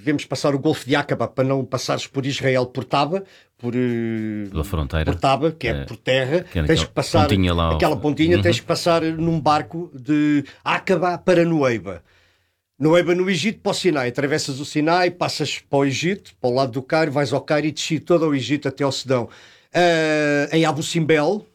devemos passar o Golfo de Aqaba para não passares por Israel por Taba, Pela fronteira. por Taba, que é por terra, que é tens que passar pontinha lá aquela pontinha, tens que passar num barco de Aqaba para Nueiba. Nueiba no Egito para o Sinai, atravessas o Sinai, passas para o Egito, para o lado do Cairo, vais ao Cairo e desci todo o Egito até ao Sudão. Em Abu Simbel,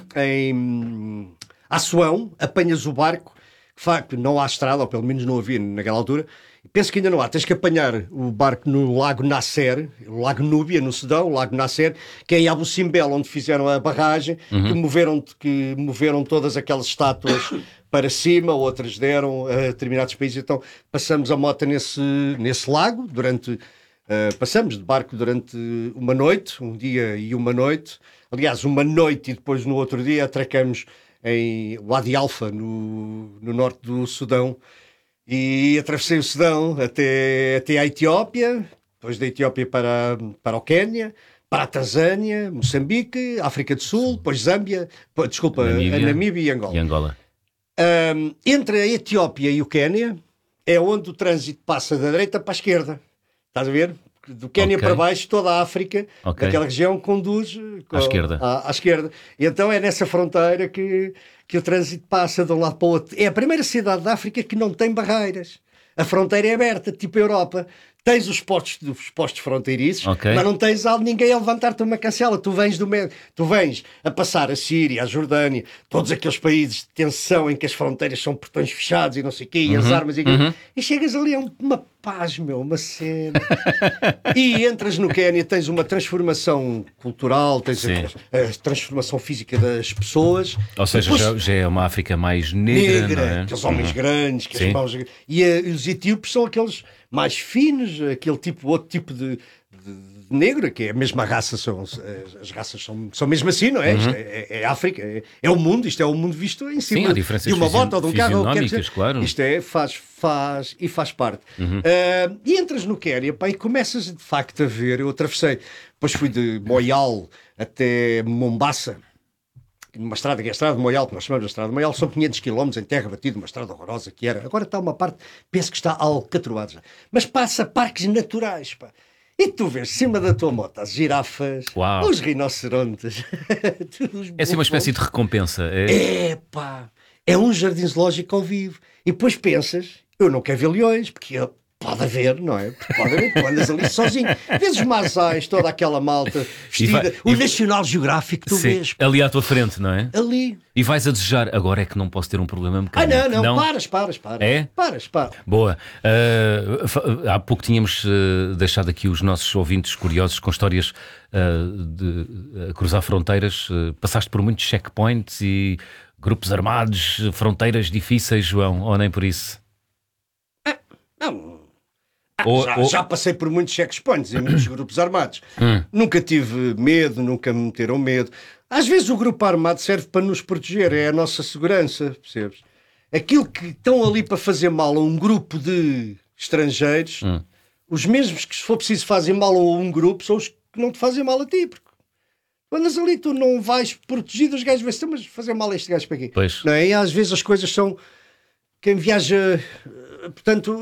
em Assuão, apanhas o barco, de facto não há estrada, ou pelo menos não havia naquela altura, penso que ainda não há, tens que apanhar o barco no Lago Nasser, o Lago Núbia, no Sudão, o Lago Nasser, que é em Abu Simbel, onde fizeram a barragem, que moveram todas aquelas estátuas para cima, outras deram a determinados países. Então passamos a moto nesse lago, passamos de barco durante uma noite, um dia e uma noite, aliás, uma noite e depois no outro dia atracamos em Wadi Alfa, no norte do Sudão, e atravessei o Sudão até a Etiópia, depois da Etiópia para o Quénia, para a Tanzânia, Moçambique, África do Sul, depois Zâmbia, a Namíbia e Angola. Entre a Etiópia e o Quénia é onde o trânsito passa da direita para a esquerda. Estás a ver? Do Quénia para baixo, toda a África, aquela região conduz à esquerda. E então é nessa fronteira que o trânsito passa de um lado para o outro. É a primeira cidade da África que não tem barreiras. A fronteira é aberta, tipo a Europa. Tens os postos fronteiriços, mas não tens ninguém a levantar-te uma cancela. Tu vens a passar a Síria, a Jordânia, todos aqueles países de tensão em que as fronteiras são portões fechados e não sei o quê, e as armas e chegas ali a uma paz, uma cena. E entras no Quénia, tens uma transformação cultural, tens a transformação física das pessoas. Ou seja, depois, já é uma África mais negra, não é? Aqueles homens grandes, as mãos... E os etíopes são aqueles mais finos, outro tipo de negro, que é a mesma raça, as raças são mesmo assim, não é? Isto é África, é o mundo, isto é o mundo visto em cima de uma moto ou de um carro. Claro. Isto faz parte. E entras no Quénia, e começas de facto a ver, eu atravessei, depois fui de Moyal até Mombasa, numa estrada, que é a estrada de Moyal, que nós chamamos de estrada de Moyal, são 500 km em terra batida, uma estrada horrorosa que era. Agora está uma parte, penso que está alcatroada já. Mas passa parques naturais, pá. E tu vês, em cima da tua moto, as girafas, os rinocerontes. É assim uma espécie de recompensa. É um jardim zoológico ao vivo. E depois pensas, eu não quero ver leões, porque pode haver, não é? Pode haver, tu andas ali sozinho. Vês os Masais, toda aquela malta vestida. O National Geographic, tu vês. Ali à tua frente, não é? Ali. E vais a desejar, agora é que não posso ter um problema mecânico. Não, paras. É? Paras. Boa. Há pouco tínhamos deixado aqui os nossos ouvintes curiosos com histórias de cruzar fronteiras. Passaste por muitos checkpoints e grupos armados, fronteiras difíceis, João, ou nem por isso? Não. Já passei por muitos checkpoints em muitos grupos armados. Nunca tive medo, nunca me meteram medo. Às vezes o grupo armado serve para nos proteger, é a nossa segurança, percebes? Aquilo que estão ali para fazer mal a um grupo de estrangeiros, os mesmos que, se for preciso, fazem mal a um grupo, são os que não te fazem mal a ti, porque quando andas ali tu não vais protegido, os gajos vão mas fazer mal a este gajo para aqui. Pois. Não é? E às vezes as coisas são... Quem viaja... Portanto,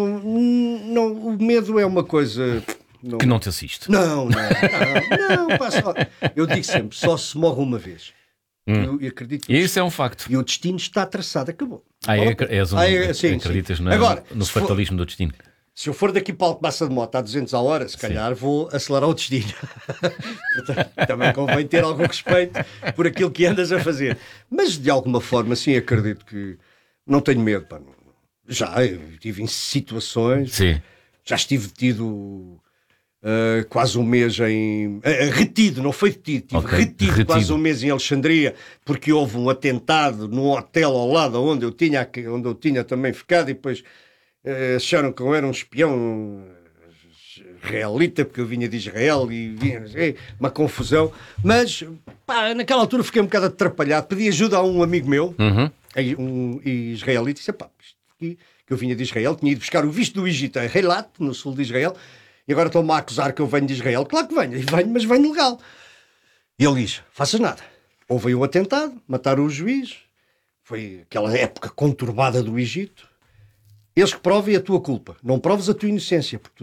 o medo é uma coisa... que não te assiste. Não, pá, eu digo sempre, só se morre uma vez. Eu acredito que isso é um facto. E o destino está traçado, acabou. Acreditas sim. Agora, no fatalismo do destino. Se eu for daqui para Alcobaça de moto a 200 a hora, se calhar vou acelerar o destino. Portanto, também convém ter algum respeito por aquilo que andas a fazer. Mas, de alguma forma, sim, acredito que não tenho medo, pá. Já estive em situações, já estive detido quase um mês retido, não foi detido, retido quase um mês em Alexandria, porque houve um atentado num hotel ao lado onde eu tinha também ficado, e depois acharam que eu era um espião israelita, porque eu vinha de Israel e vinha uma confusão. Mas naquela altura fiquei um bocado atrapalhado, pedi ajuda a um amigo meu, um israelita, e disse, que eu vinha de Israel, tinha ido buscar o visto do Egito a Eilat, no sul de Israel, e agora estão-me a acusar que eu venho de Israel. Claro que venho, mas venho legal. E ele diz, faças nada. Houve aí um atentado, mataram o juiz, foi aquela época conturbada do Egito. Eles que provem a tua culpa, não proves a tua inocência, porque